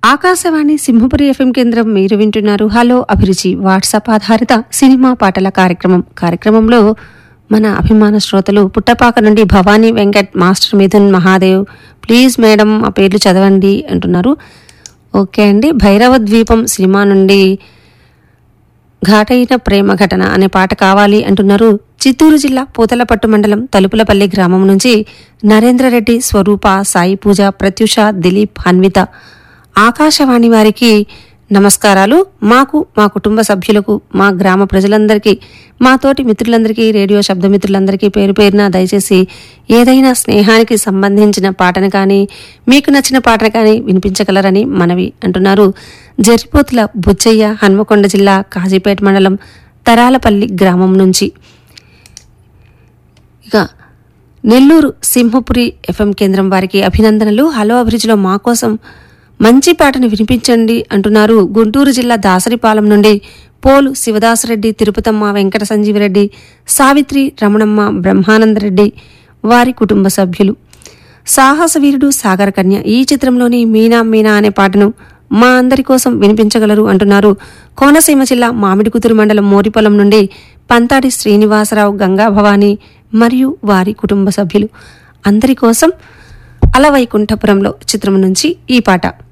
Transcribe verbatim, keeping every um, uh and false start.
Akashvani Simhapuri FM కేంద్రం మీరు వింటున్నారు హలో అభిరుచి వాట్సాప్ ఆధారిత సినిమా పాటల కార్యక్రమం. కార్యక్రమంలో మన అభిమాన శ్రోతలు పుట్టపాక నుండి Bhavani Venkat, master Mithun, Mahadev, please madam ఆ పేర్లు చదవండి అంటున్నారు. ఓకే అండి. భైరవ ద్వీపం సినిమా నుండి ఘాటైన ప్రేమ ఘటన అనే పాట కావాలి అంటున్నారు. చిత్తూరు జిల్లా పూతలపట్టు మండలం తలుపులపల్లి గ్రామం నుంచి నరేంద్రరెడ్డి, స్వరూప, సాయి పూజ, ప్రత్యూష, దిలీప్, అన్విత. ఆకాశవాణి వారికి నమస్కారాలు. మాకు, మా కుటుంబ సభ్యులకు, మా గ్రామ ప్రజలందరికీ, మా తోటి మిత్రులందరికీ, రేడియో శబ్ద మిత్రులందరికీ పేరు పేరున దయచేసి ఏదైనా స్నేహానికి సంబంధించిన పాటను కానీ, మీకు నచ్చిన పాటను కానీ వినిపించగలరని మనవి అంటున్నారు. జరిపోతుల బుచ్చయ్య, హన్మకొండ జిల్లా కాజీపేట మండలం తరాలపల్లి గ్రామం నుంచి. ఇక నెల్లూరు సింహపురి ఎఫ్ఎం కేంద్రం వారికి అభినందనలు. హలో అభిరుచిలో మా కోసం మంచి పాటను వినిపించండి అంటున్నారు. గుంటూరు జిల్లా దాసరిపాలెం నుండి పోలు శివదాసరెడ్డి, తిరుపతమ్మ, వెంకట సంజీవరెడ్డి, సావిత్రి, రమణమ్మ, బ్రహ్మానందరెడ్డి వారి కుటుంబ సభ్యులు. సాహస వీరుడు సాగర కన్య ఈ చిత్రంలోని మీనా మీనా అనే పాటను మా అందరి కోసం వినిపించగలరు అంటున్నారు. కోనసీమ జిల్లా మామిడికుతురు మండలం మోరిపొలం నుండి పంతాడి శ్రీనివాసరావు, గంగా భవానీ మరియు వారి కుటుంబ సభ్యులు. అందరి కోసం అలవైకుంఠపురంలో చిత్రం నుంచి ఈ పాట.